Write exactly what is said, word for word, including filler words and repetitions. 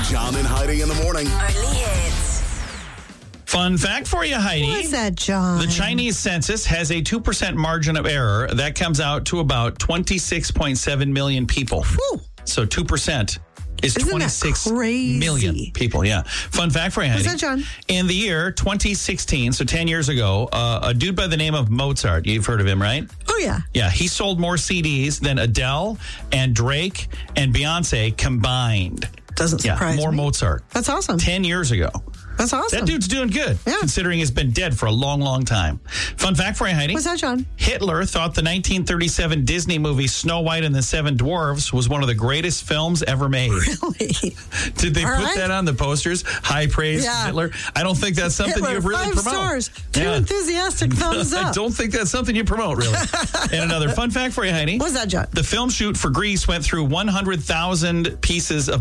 John and Heidi in the morning. Only hits. Fun fact for you, Heidi. What's that, John? The Chinese census has a two percent margin of error. That comes out to about twenty-six point seven million people. Whew. So two percent is Isn't that twenty-six crazy? million people. Yeah. Fun fact for you, Heidi. What's that, John? In the year twenty sixteen, so ten years ago, uh, a dude by the name of Mozart, you've heard of him, right? Oh, yeah. Yeah, he sold more C Ds than Adele and Drake and Beyonce combined. Doesn't Yeah, surprise more me. Mozart. That's awesome. ten years ago. That's awesome. That dude's doing good, Yeah. considering he's been dead for a long, long time. Fun fact for you, Heidi. What's that, John? Hitler thought the nineteen thirty-seven Disney movie Snow White and the Seven Dwarfs was one of the greatest films ever made. Really? Did they All put right. that on the posters? High praise Yeah. for Hitler. I don't think that's something Hitler, you really five promote. stars. Two Yeah. enthusiastic thumbs I up. don't think that's something you promote, really. And another fun fact for you, Heidi. What's that, John? The film shoot for Grease went through one hundred thousand pieces of